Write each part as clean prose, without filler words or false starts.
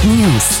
News.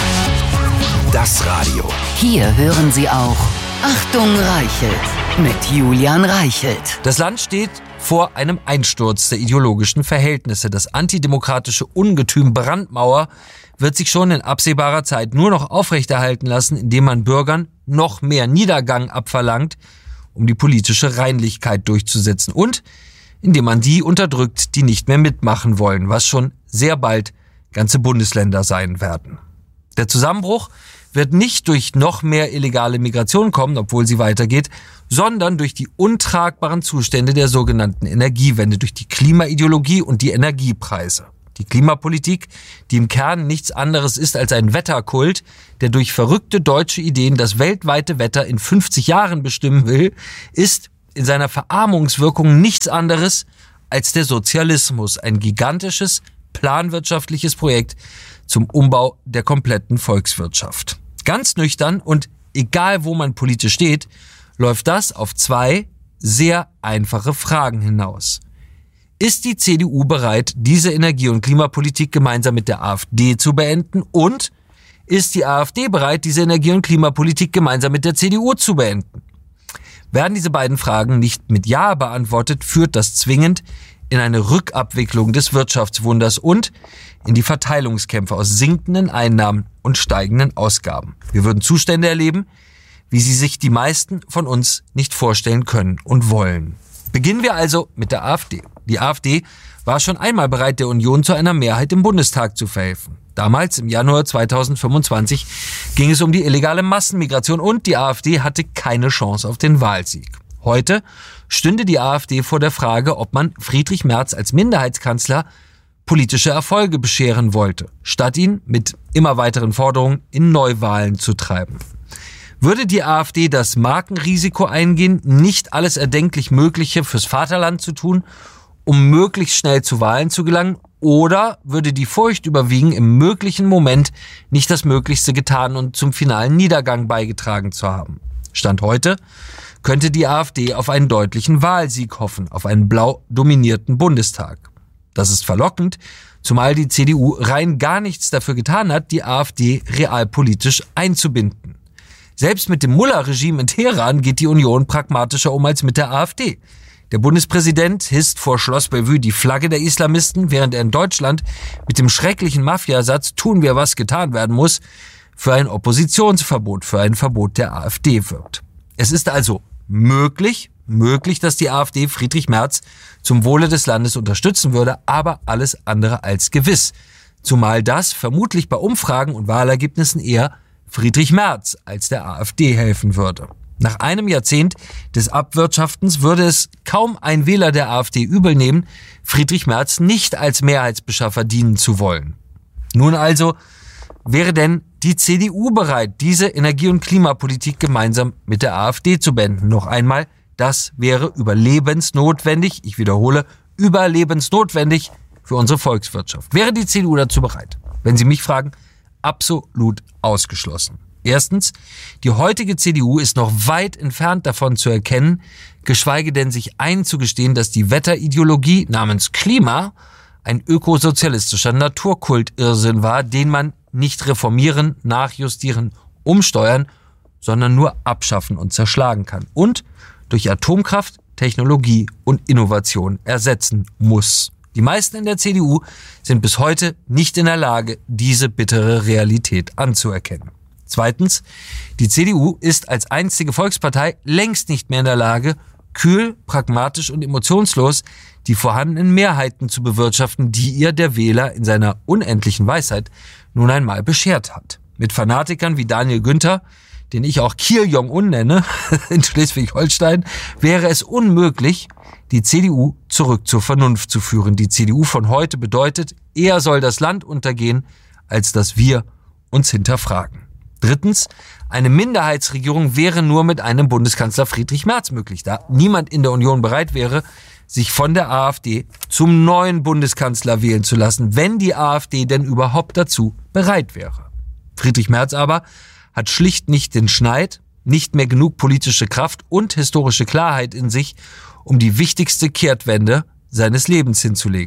Das Radio. Hier hören Sie auch Achtung Reichelt mit Julian Reichelt. Das Land steht vor einem Einsturz der ideologischen Verhältnisse. Das antidemokratische Ungetüm Brandmauer wird sich schon in absehbarer Zeit nur noch aufrechterhalten lassen, indem man Bürgern noch mehr Niedergang abverlangt, um die politische Reinlichkeit durchzusetzen und indem man die unterdrückt, die nicht mehr mitmachen wollen, was schon sehr bald ganze Bundesländer sein werden. Der Zusammenbruch wird nicht durch noch mehr illegale Migration kommen, obwohl sie weitergeht, sondern durch die untragbaren Zustände der sogenannten Energiewende, durch die Klimaideologie und die Energiepreise. Die Klimapolitik, die im Kern nichts anderes ist als ein Wetterkult, der durch verrückte deutsche Ideen das weltweite Wetter in 50 Jahren bestimmen will, ist in seiner Verarmungswirkung nichts anderes als der Sozialismus, ein gigantisches, planwirtschaftliches Projekt zum Umbau der kompletten Volkswirtschaft. Ganz nüchtern und egal wo man politisch steht, läuft das auf zwei sehr einfache Fragen hinaus. Ist die CDU bereit, diese Energie- und Klimapolitik gemeinsam mit der AfD zu beenden? Und ist die AfD bereit, diese Energie- und Klimapolitik gemeinsam mit der CDU zu beenden? Werden diese beiden Fragen nicht mit Ja beantwortet, führt das zwingend in eine Rückabwicklung des Wirtschaftswunders und in die Verteilungskämpfe aus sinkenden Einnahmen und steigenden Ausgaben. Wir würden Zustände erleben, wie sie sich die meisten von uns nicht vorstellen können und wollen. Beginnen wir also mit der AfD. Die AfD war schon einmal bereit, der Union zu einer Mehrheit im Bundestag zu verhelfen. Damals, im Januar 2025, ging es um die illegale Massenmigration und die AfD hatte keine Chance auf den Wahlsieg. Heute stünde die AfD vor der Frage, ob man Friedrich Merz als Minderheitskanzler politische Erfolge bescheren wollte, statt ihn mit immer weiteren Forderungen in Neuwahlen zu treiben. Würde die AfD das Markenrisiko eingehen, nicht alles erdenklich Mögliche fürs Vaterland zu tun, um möglichst schnell zu Wahlen zu gelangen, oder würde die Furcht überwiegen, im möglichen Moment nicht das Möglichste getan und zum finalen Niedergang beigetragen zu haben? Stand heute könnte die AfD auf einen deutlichen Wahlsieg hoffen, auf einen blau dominierten Bundestag. Das ist verlockend, zumal die CDU rein gar nichts dafür getan hat, die AfD realpolitisch einzubinden. Selbst mit dem Mullah-Regime in Teheran geht die Union pragmatischer um als mit der AfD. Der Bundespräsident hisst vor Schloss Bellevue die Flagge der Islamisten, während er in Deutschland mit dem schrecklichen Mafiasatz "Tun wir, was getan werden muss" für ein Oppositionsverbot, für ein Verbot der AfD wirbt. Es ist also möglich, dass die AfD Friedrich Merz zum Wohle des Landes unterstützen würde, aber alles andere als gewiss. Zumal das vermutlich bei Umfragen und Wahlergebnissen eher Friedrich Merz als der AfD helfen würde. Nach einem Jahrzehnt des Abwirtschaftens würde es kaum ein Wähler der AfD übel nehmen, Friedrich Merz nicht als Mehrheitsbeschaffer dienen zu wollen. Nun also, wäre denn die CDU bereit, diese Energie- und Klimapolitik gemeinsam mit der AfD zu beenden? Noch einmal, das wäre überlebensnotwendig, ich wiederhole, überlebensnotwendig für unsere Volkswirtschaft. Wäre die CDU dazu bereit? Wenn Sie mich fragen, absolut ausgeschlossen. Erstens, die heutige CDU ist noch weit entfernt davon zu erkennen, geschweige denn sich einzugestehen, dass die Wetterideologie namens Klima ein ökosozialistischer Naturkultirrsinn war, den man nicht reformieren, nachjustieren, umsteuern, sondern nur abschaffen und zerschlagen kann und durch Atomkraft, Technologie und Innovation ersetzen muss. Die meisten in der CDU sind bis heute nicht in der Lage, diese bittere Realität anzuerkennen. Zweitens, die CDU ist als einzige Volkspartei längst nicht mehr in der Lage, kühl, pragmatisch und emotionslos die vorhandenen Mehrheiten zu bewirtschaften, die ihr der Wähler in seiner unendlichen Weisheit nun einmal beschert hat. Mit Fanatikern wie Daniel Günther, den ich auch Kim Jong-un nenne, in Schleswig-Holstein, wäre es unmöglich, die CDU zurück zur Vernunft zu führen. Die CDU von heute bedeutet, eher soll das Land untergehen, als dass wir uns hinterfragen. Drittens, eine Minderheitsregierung wäre nur mit einem Bundeskanzler Friedrich Merz möglich, da niemand in der Union bereit wäre, sich von der AfD zum neuen Bundeskanzler wählen zu lassen, wenn die AfD denn überhaupt dazu bereit wäre. Friedrich Merz aber hat schlicht nicht den Schneid, nicht mehr genug politische Kraft und historische Klarheit in sich, um die wichtigste Kehrtwende seines Lebens hinzulegen.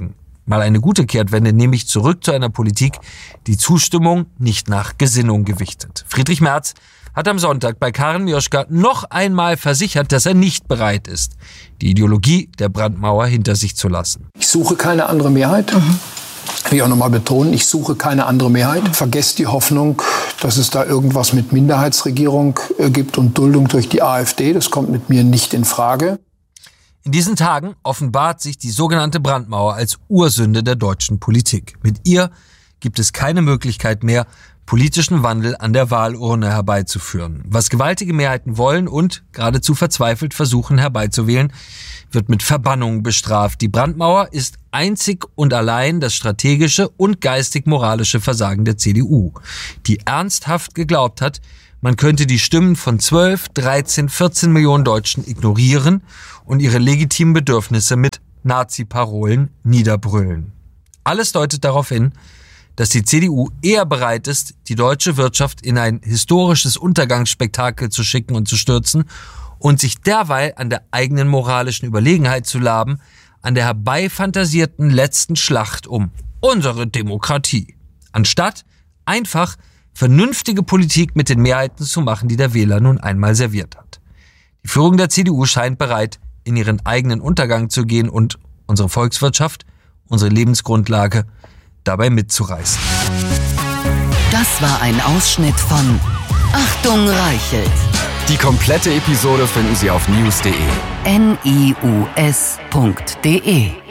Mal eine gute Kehrtwende, nämlich zurück zu einer Politik, die Zustimmung nicht nach Gesinnung gewichtet. Friedrich Merz hat am Sonntag bei Karen Mioschka noch einmal versichert, dass er nicht bereit ist, die Ideologie der Brandmauer hinter sich zu lassen. Ich suche keine andere Mehrheit. Will ich auch nochmal betonen, ich suche keine andere Mehrheit. Vergesst die Hoffnung, dass es da irgendwas mit Minderheitsregierung gibt und Duldung durch die AfD. Das kommt mit mir nicht in Frage. In diesen Tagen offenbart sich die sogenannte Brandmauer als Ursünde der deutschen Politik. Mit ihr gibt es keine Möglichkeit mehr, politischen Wandel an der Wahlurne herbeizuführen. Was gewaltige Mehrheiten wollen und geradezu verzweifelt versuchen herbeizuwählen, wird mit Verbannung bestraft. Die Brandmauer ist einzig und allein das strategische und geistig-moralische Versagen der CDU, die ernsthaft geglaubt hat, man könnte die Stimmen von 12, 13, 14 Millionen Deutschen ignorieren und ihre legitimen Bedürfnisse mit Nazi-Parolen niederbrüllen. Alles deutet darauf hin, dass die CDU eher bereit ist, die deutsche Wirtschaft in ein historisches Untergangsspektakel zu schicken und zu stürzen und sich derweil an der eigenen moralischen Überlegenheit zu laben, an der herbeifantasierten letzten Schlacht um unsere Demokratie, anstatt einfach vernünftige Politik mit den Mehrheiten zu machen, die der Wähler nun einmal serviert hat. Die Führung der CDU scheint bereit, in ihren eigenen Untergang zu gehen und unsere Volkswirtschaft, unsere Lebensgrundlage dabei mitzureißen. Das war ein Ausschnitt von Achtung Reichelt. Die komplette Episode finden Sie auf news.de. NIUS.de